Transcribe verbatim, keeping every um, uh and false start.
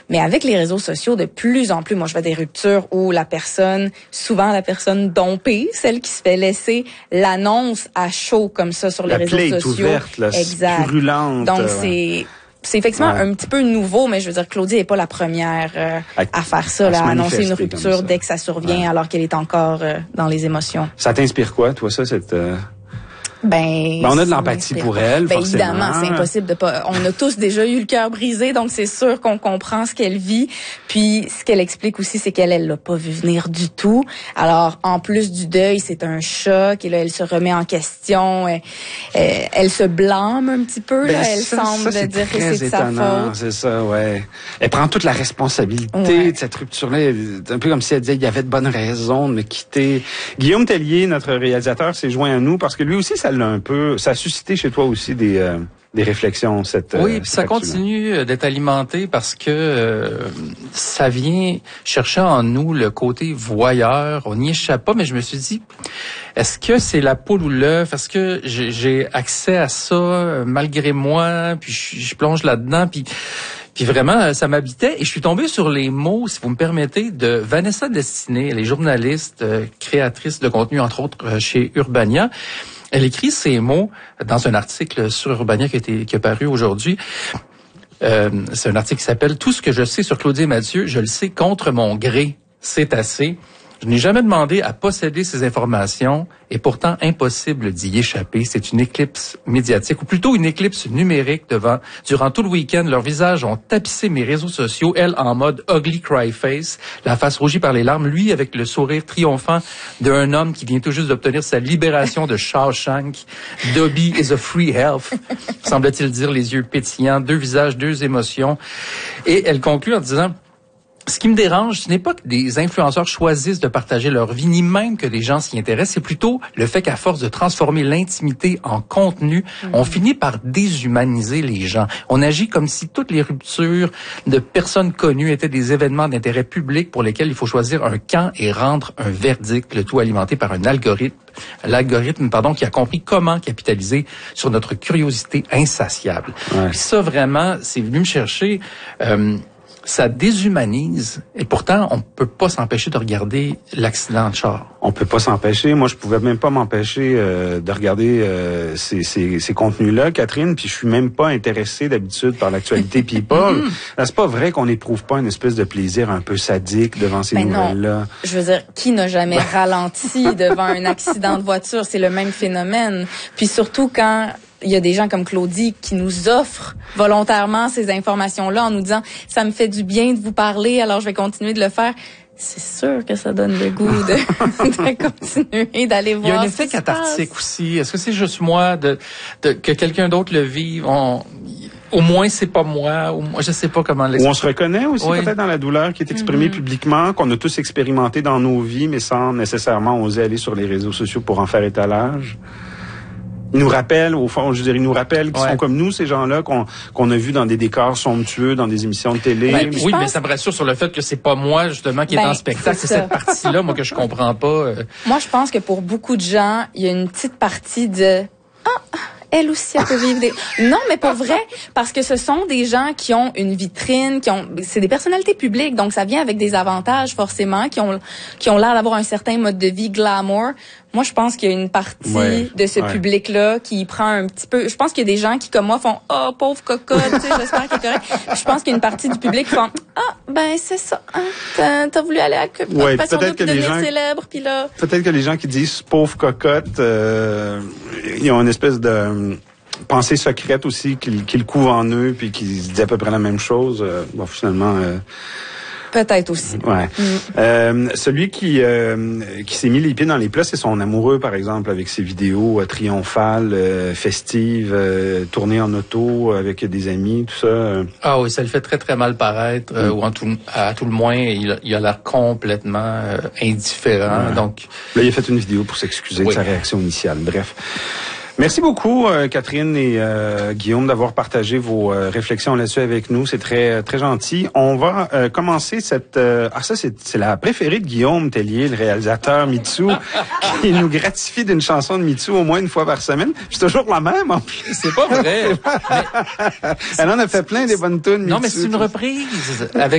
Mais avec les réseaux sociaux, de plus en plus, moi, je vois des ruptures où la personne, souvent la personne dompée, celle qui se fait laisser l'annonce à chaud comme ça sur les la réseaux plaie sociaux. est ouverte, là, exact. Purulente. Donc, ouais. c'est... C'est effectivement ouais. un petit peu nouveau, mais je veux dire, Claudie n'est pas la première euh, à, à faire ça, à, là, à annoncer une rupture dès que ça survient, ouais. alors qu'elle est encore euh, dans les émotions. Ça t'inspire quoi, toi, ça, cette... Euh... Ben, ben, on a de l'empathie pour elle, ben, forcément. Évidemment, c'est impossible de pas... On a tous déjà eu le cœur brisé, donc c'est sûr qu'on comprend ce qu'elle vit. Puis, ce qu'elle explique aussi, c'est qu'elle, elle l'a pas vu venir du tout. Alors, en plus du deuil, c'est un choc. Et là, elle se remet en question. Elle, elle, elle se blâme un petit peu. Ben, là. Elle ça, semble ça, dire que c'est de étonnant, sa faute. C'est ça, ouais. Elle prend toute la responsabilité ouais. de cette rupture-là. C'est un peu comme si elle disait il y avait de bonnes raisons de me quitter. Guillaume Tellier, notre réalisateur, s'est joint à nous parce que lui aussi, ça l'a un peu... Ça a suscité chez toi aussi des, euh, des réflexions, cette Oui, euh, puis ça continue d'être alimenté parce que euh, ça vient chercher en nous le côté voyeur. On n'y échappe pas, mais je me suis dit, est-ce que c'est la poule ou l'œuf? Est-ce que j'ai, j'ai accès à ça euh, malgré moi? Puis je, je plonge là-dedans, puis... Puis vraiment, ça m'habitait et je suis tombé sur les mots, si vous me permettez, de Vanessa Destinée, elle est journaliste, euh, créatrice de contenu, entre autres, euh, chez Urbania. Elle écrit ces mots dans un article sur Urbania qui a, été, qui a paru aujourd'hui. Euh, c'est un article qui s'appelle « Tout ce que je sais sur Claudie et Mathieu, je le sais contre mon gré. C'est assez. Je n'ai jamais demandé à posséder ces informations et pourtant impossible d'y échapper. C'est une éclipse médiatique, ou plutôt une éclipse numérique devant. Durant tout le week-end, leurs visages ont tapissé mes réseaux sociaux, elle en mode ugly cry face, la face rougie par les larmes, lui avec le sourire triomphant d'un homme qui vient tout juste d'obtenir sa libération de Shawshank. Dobby is a free health, semble-t-il dire, les yeux pétillants, deux visages, deux émotions. Et elle conclut en disant... Ce qui me dérange, ce n'est pas que des influenceurs choisissent de partager leur vie, ni même que les gens s'y intéressent. C'est plutôt le fait qu'à force de transformer l'intimité en contenu, mmh. on finit par déshumaniser les gens. On agit comme si toutes les ruptures de personnes connues étaient des événements d'intérêt public pour lesquels il faut choisir un camp et rendre un verdict, le tout alimenté par un algorithme, l'algorithme pardon, qui a compris comment capitaliser sur notre curiosité insatiable. Ouais. Puis ça, vraiment, c'est venu me chercher... Euh, ça déshumanise et pourtant on peut pas s'empêcher de regarder l'accident de char. On peut pas s'empêcher. Moi, je pouvais même pas m'empêcher euh, de regarder euh, ces, ces, ces contenus-là, Catherine. Puis je suis même pas intéressé d'habitude par l'actualité people. Là, c'est pas vrai qu'on n'éprouve pas une espèce de plaisir un peu sadique devant ces ben nouvelles-là. Non. Je veux dire, qui n'a jamais ralenti devant un accident de voiture? C'est le même phénomène. Puis surtout quand il y a des gens comme Claudie qui nous offrent volontairement ces informations-là en nous disant « ça me fait du bien de vous parler, alors je vais continuer de le faire ». C'est sûr que ça donne le goût de, de continuer, d'aller voir. Il y a un effet cathartique aussi. Est-ce que c'est juste moi de, de que quelqu'un d'autre le vive? On, au moins, c'est pas moi. Ou moi, je sais pas comment l'expliquer. Ou on se reconnaît aussi oui. peut-être dans la douleur qui est exprimée mm-hmm. publiquement, qu'on a tous expérimenté dans nos vies, mais sans nécessairement oser aller sur les réseaux sociaux pour en faire étalage. Ils nous rappellent, au fond, je dirais, ils nous rappellent qu'ils ouais. sont comme nous, ces gens-là, qu'on, qu'on a vus dans des décors somptueux, dans des émissions de télé. Ben, oui, pense... mais ça me rassure sur le fait que c'est pas moi, justement, qui ben, est en spectacle. C'est, c'est cette partie-là, moi, que je comprends pas. Euh... Moi, je pense que pour beaucoup de gens, il y a une petite partie de... Ah, elle aussi, elle peut vivre des... Non, mais pour vrai, parce que ce sont des gens qui ont une vitrine, qui ont... C'est des personnalités publiques, donc ça vient avec des avantages, forcément, qui ont, qui ont l'air d'avoir un certain mode de vie glamour. Moi, je pense qu'il y a une partie ouais, de ce ouais. public-là qui prend un petit peu... Je pense qu'il y a des gens qui, comme moi, font « Oh, pauvre cocotte, tu sais, j'espère qu'il est correct. » Je pense qu'il y a une partie du public qui font « Ah, ben c'est ça, hein, t'as, t'as voulu aller à la ouais, passion peut-être que devenir les gens, célèbre, puis là... » Peut-être que les gens qui disent « Pauvre cocotte euh, », ils ont une espèce de... pensée secrète aussi qu'ils, qu'ils couvent en eux puis qu'ils se disent à peu près la même chose. Euh, bon, finalement... Euh, Peut-être aussi. Ouais. Mm. Euh, celui qui euh, qui s'est mis les pieds dans les plats, c'est son amoureux, par exemple, avec ses vidéos euh, triomphales, euh, festives, euh, tournées en auto avec des amis, tout ça. Ah oui, ça le fait très très mal paraître, mm. euh, ou en tout, à tout le moins, il a, il a l'air complètement euh, indifférent. Ouais. Donc là, il a fait une vidéo pour s'excuser oui. de sa réaction initiale. Bref. Merci beaucoup, euh, Catherine et euh, Guillaume, d'avoir partagé vos euh, réflexions là-dessus avec nous. C'est très très gentil. On va euh, commencer cette... Euh, ah, ça, c'est, c'est la préférée de Guillaume Tellier, le réalisateur Mitsou, qui nous gratifie d'une chanson de Mitsou au moins une fois par semaine. C'est toujours la même, en plus. C'est pas vrai. Mais... Elle en a fait plein des bonnes tunes, Mitsou. Non, mais c'est une reprise avec